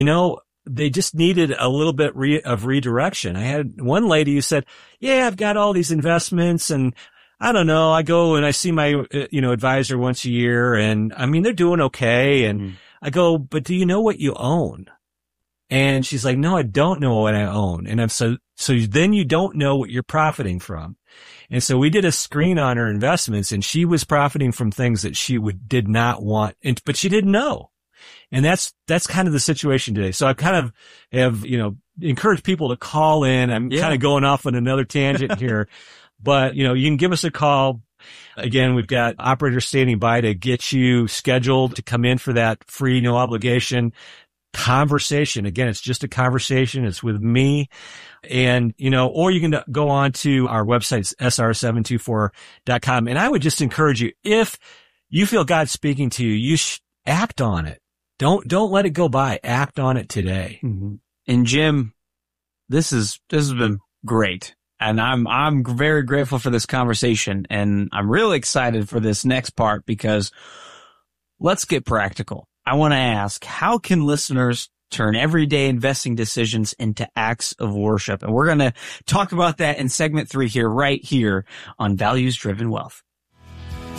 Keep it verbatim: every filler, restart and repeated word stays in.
you know, they just needed a little bit re- of redirection. I had one lady who said, yeah, I've got all these investments and I don't know. I go and I see my, uh, you know, advisor once a year and I mean, they're doing okay. And mm. I go, but do you know what you own? And she's like, no, I don't know what I own. And I'm so, so then you don't know what you're profiting from. And so we did a screen on her investments and she was profiting from things that she would, did not want, and, but she didn't know. And that's, that's kind of the situation today. So I kind of have, you know, encouraged people to call in. I'm yeah. kind of going off on another tangent here, but you know, you can give us a call. Again, we've got operators standing by to get you scheduled to come in for that free, no obligation conversation. Again, it's just a conversation. It's with me. And, you know, or you can go on to our website, S R seven two four dot com. And I would just encourage you, if you feel God's speaking to you, you sh- act on it. Don't, don't let it go by. Act on it today. Mm-hmm. And Jim, this is, this has been great. And I'm, I'm very grateful for this conversation. And I'm really excited for this next part because let's get practical. I want to ask, how can listeners turn everyday investing decisions into acts of worship? And we're going to talk about that in segment three here, right here on Values Driven Wealth.